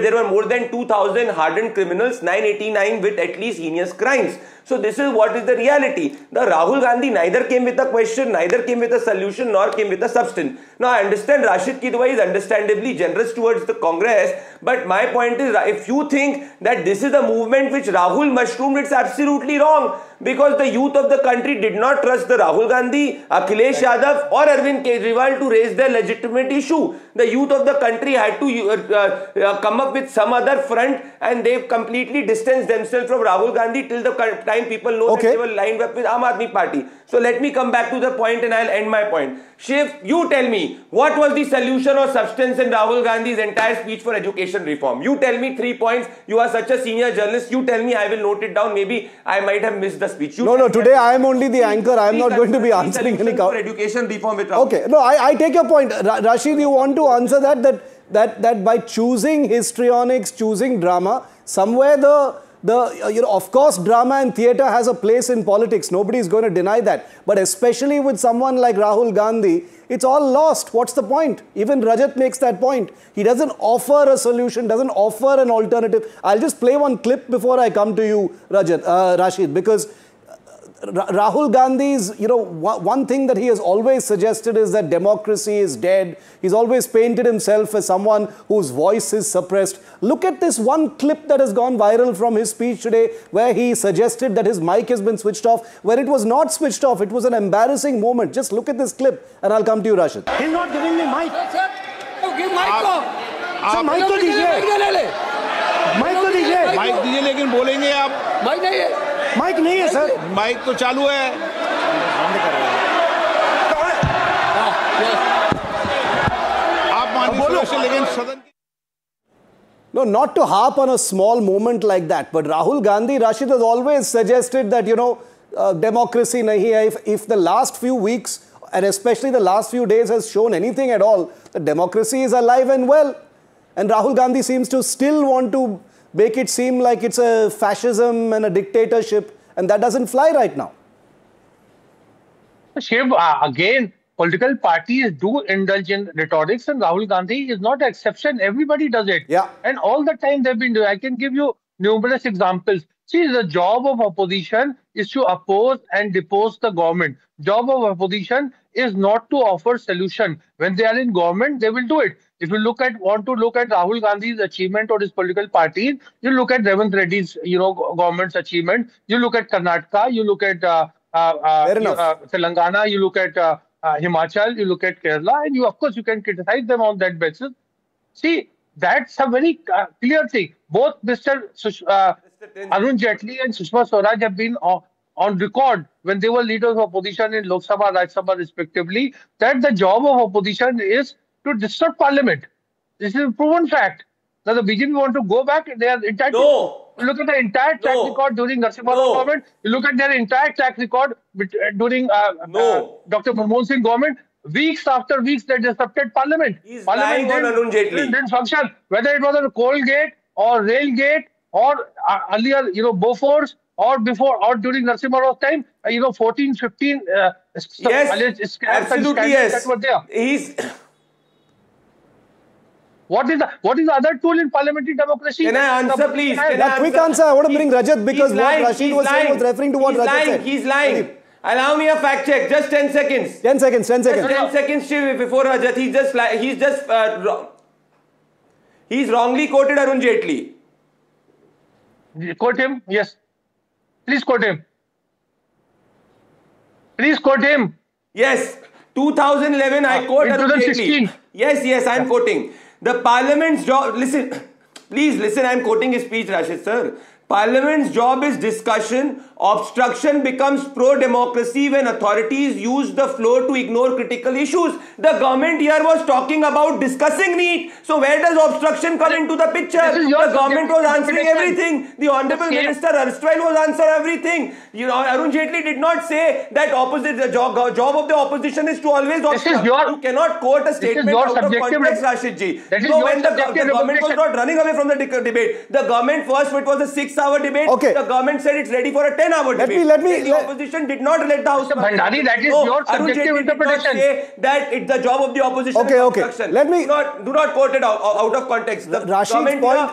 there were more than 2,000 hardened criminals, 989 with at least heinous crimes. So this is what is the reality. The Rahul Gandhi neither came with a question, neither came with a solution, nor came with a substance. Now I understand Rashid ki dua is understandably generous towards the Congress, but my point is, if you think that this is a movement which Rahul mushroomed, it's absolutely wrong. Because the youth of the country did not trust the Rahul Gandhi, Akhilesh Yadav or Arvind Kejriwal to raise their legitimate issue. The youth of the country had to come up with some other front, and they've completely distanced themselves from Rahul Gandhi till the time people know that they were lined up with Aam Aadmi Party. So let me come back to the point and I'll end my point. Shiv, you tell me, what was the solution or substance in Rahul Gandhi's entire speech for education reform? You tell me 3 points. You are such a senior journalist. You tell me, I will note it down. Maybe I might have missed the speech. No, today I am only the anchor. I am not going to be answering any for education reform with Rahul. Okay, no, I take your point. Rashid, you want to answer that by choosing histrionics, choosing drama, somewhere of course, drama and theatre has a place in politics. Nobody is going to deny that. But especially with someone like Rahul Gandhi, it's all lost. What's the point? Even Rajat makes that point. He doesn't offer a solution, doesn't offer an alternative. I'll just play one clip before I come to you, Rashid, because Rahul Gandhi's, one thing that he has always suggested is that democracy is dead. He's always painted himself as someone whose voice is suppressed. Look at this one clip that has gone viral from his speech today, where he suggested that his mic has been switched off, where it was not switched off. It was an embarrassing moment. Just look at this clip and I'll come to you, Rashid. He's not giving me mic. Give mic को mic तो दीजिए. Mic तो दीजिए. Mic दीजिए लेकिन बोलेंगे आप. Mic नहीं है. माइक नहीं है सर. माइक तो चालू है. आप मानिए लेकिन सदन. No, not to harp on a small moment like that, but Rahul Gandhi, Rashid, has always suggested that, democracy nahi hai. If the last few weeks, and especially the last few days, has shown anything at all, the democracy is alive and well. And Rahul Gandhi seems to still want to make it seem like it's a fascism and a dictatorship, and that doesn't fly right now. Shiv, again, political parties do indulge in rhetorics, and Rahul Gandhi is not an exception. Everybody does it. Yeah. And all the time they've been doing. I can give you numerous examples. See, the job of opposition is to oppose and depose the government. Job of opposition is not to offer solution. When they are in government, they will do it. If you want to look at Rahul Gandhi's achievement or his political parties, you look at Revanth Reddy's, government's achievement. You look at Karnataka. You look at Telangana. You look at Himachal. You look at Kerala, and of course you can criticize them on that basis. See, that's a very clear thing. Both Mr. Arun Jaitley and Sushma Swaraj have been on record when they were leaders of opposition in Lok Sabha, Rajya Sabha respectively, that the job of opposition is to disrupt parliament. This is a proven fact. Now the BJP want to go back, they are entitled. No. Look at the entire track record during Narasimha Rao government. You look at their entire track record during Dr. Manmohan Singh government. Weeks after weeks, they disrupted parliament. He's Parliament lying on Arun Jaitley. Didn't function. Whether it was a coal gate or rail gate or earlier, Bofors, or before or during Narasimha Rao's time, 14, 15 yes, absolutely yes. That were there. What is the other tool in parliamentary democracy? Can I answer, please? Quick answer. I want to bring Rajat, because what Rashid was saying was referring to what Rajat said. He's lying. Allow me a fact check. Just 10 seconds. 10 seconds. 10 seconds. 10 seconds before Rajat. He's wrongly quoted Arun Jaitley. Quote him? Yes. Please quote him. Please quote him. Yes. 2011, I quote Arun Jaitley. Yes, I am quoting. The parliament's job, please listen, I am quoting his speech, Rashid sir. Parliament's job is discussion. Obstruction becomes pro-democracy when authorities use the floor to ignore critical issues. The government here was talking about discussing NEET. So where does obstruction come into the picture? The government was answering everything. The Honorable Minister erstwhile was answering everything. Arun Jaitley did not say that the job of the opposition is to always obstruct. You cannot quote a statement out of context, Rashid ji. So when the government was not running away from the debate, the government first, it was a 6-hour debate. Okay. The government said it's ready for a 10-hour debate. The opposition did not let the House. Bhandari, that is your subjective interpretation. Did not say that it's the job of the opposition. Okay. Do not quote it out of context. The Rashid's government point.